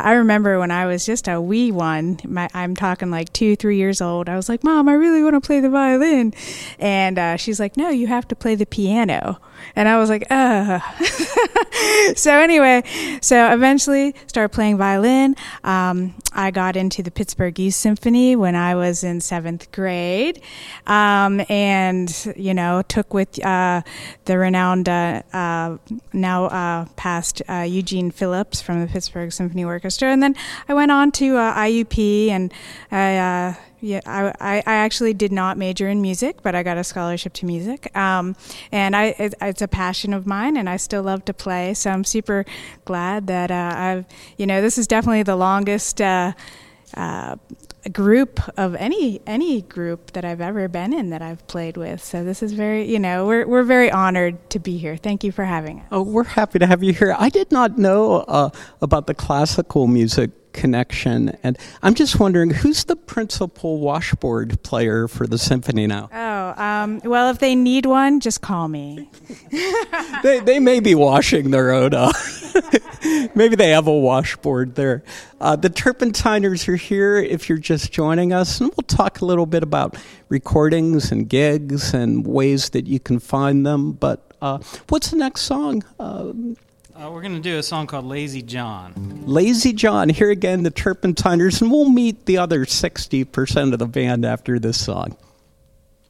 I remember when I was just a wee one, I'm talking like 2-3 years old, I was like, Mom, I really want to play the violin. And she's like, no, you have to play the piano. And I was like, So anyway, so eventually started playing violin. I got into the Pittsburgh Youth Symphony when I was in 7th grade. And, you know, took with the renowned, now past Eugene Phillips from the Pittsburgh Symphony Orchestra. And then I went on to IUP, and I actually did not major in music, but I got a scholarship to music. And it's a passion of mine, and I still love to play. So I'm super glad that this is definitely the longest group of any group that I've ever been in that I've played with. So this is very, we're very honored to be here. Thank you for having us. Oh, we're happy to have you here. I did not know about the classical music connection, and I'm just wondering, who's the principal washboard player for the symphony now? Well, if they need one, just call me. They may be washing their own. Maybe they have a washboard there. The Turpentiners are here if you're just joining us, and we'll talk a little bit about recordings and gigs and ways that you can find them. But what's the next song? We're going to do a song called Lazy John. Lazy John. Here again, the Turpentiners, and we'll meet the other 60% of the band after this song.